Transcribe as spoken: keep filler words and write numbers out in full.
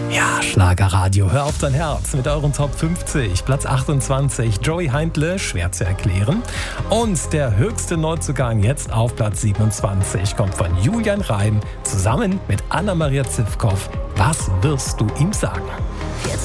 Ja, Schlagerradio, hör auf dein Herz mit euren Top fünfzig. Platz achtundzwanzig, Joey Heindle, schwer zu erklären. Und der höchste Neuzugang jetzt auf Platz siebenundzwanzig kommt von Julian Reim zusammen mit Anna-Maria Zivkow. Was wirst du ihm sagen? Jetzt